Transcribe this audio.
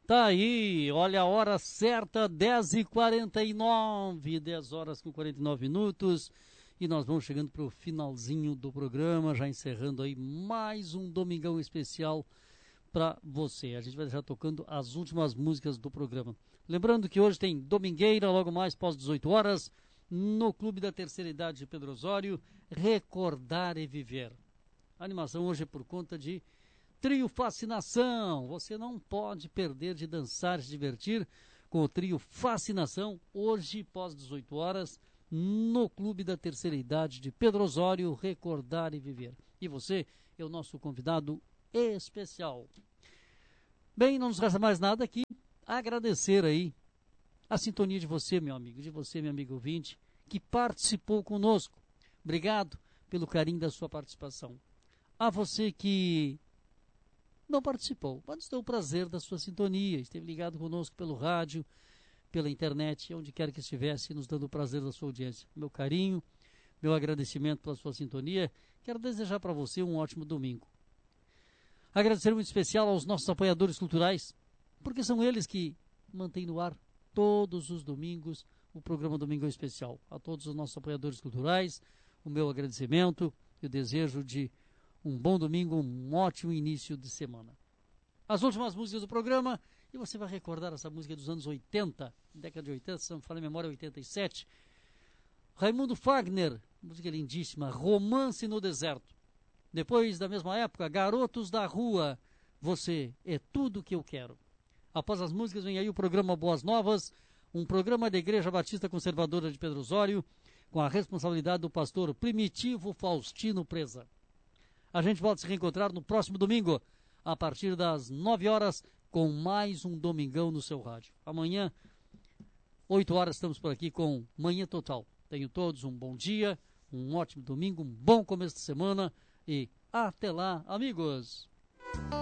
Tá aí, olha a hora certa, 10h49, 10 horas com 49 minutos, e nós vamos chegando para o finalzinho do programa, já encerrando aí mais um Domingão especial para você. A gente vai deixar tocando as últimas músicas do programa. Lembrando que hoje tem Domingueira, logo mais pós 18 horas, no Clube da Terceira Idade de Pedro Osório, Recordar e Viver. A animação hoje é por conta de Trio Fascinação. Você não pode perder de dançar e se divertir com o Trio Fascinação, hoje, pós 18 horas, no Clube da Terceira Idade de Pedro Osório, Recordar e Viver. E você é o nosso convidado especial. Bem, não nos resta mais nada aqui. Agradecer aí a sintonia de você, meu amigo, de você, meu amigo ouvinte, que participou conosco. Obrigado pelo carinho da sua participação. A você que não participou, mas nos deu o prazer da sua sintonia, esteve ligado conosco pelo rádio, pela internet, onde quer que estivesse, nos dando o prazer da sua audiência. Meu carinho, meu agradecimento pela sua sintonia, quero desejar para você um ótimo domingo. Agradecer muito especial aos nossos apoiadores culturais, porque são eles que mantêm no ar todos os domingos o programa Domingão Especial. A todos os nossos apoiadores culturais, o meu agradecimento e o desejo de um bom domingo, um ótimo início de semana. As últimas músicas do programa, e você vai recordar essa música dos anos 80, década de 80, se não me falha a memória, 87. Raimundo Fagner, música lindíssima, Romance no Deserto. Depois da mesma época, Garotos da Rua, Você é Tudo Que Eu Quero. Após as músicas vem aí o programa Boas Novas, um programa da Igreja Batista Conservadora de Pedro Osório, com a responsabilidade do pastor Primitivo Faustino Preza. A gente volta a se reencontrar no próximo domingo, a partir das 9 horas, com mais um Domingão no seu rádio. Amanhã, 8 horas, estamos por aqui com Manhã Total. Tenham todos um bom dia, um ótimo domingo, um bom começo de semana e até lá, amigos!